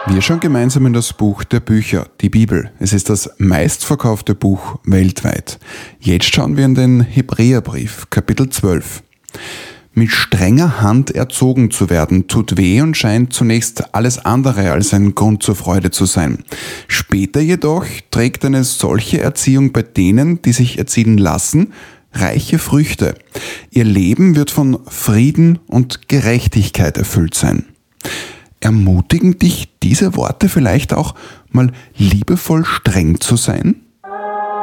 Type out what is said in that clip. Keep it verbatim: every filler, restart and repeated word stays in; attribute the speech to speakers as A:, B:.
A: Wir schauen gemeinsam in das Buch der Bücher, die Bibel. Es ist das meistverkaufte Buch weltweit. Jetzt schauen wir in den Hebräerbrief, Kapitel zwölf. Mit strenger Hand erzogen zu werden, tut weh und scheint zunächst alles andere als ein Grund zur Freude zu sein. Später jedoch trägt eine solche Erziehung bei denen, die sich erziehen lassen, reiche Früchte. Ihr Leben wird von Frieden und Gerechtigkeit erfüllt sein. Ermutigen dich diese Worte vielleicht auch, mal liebevoll streng zu sein?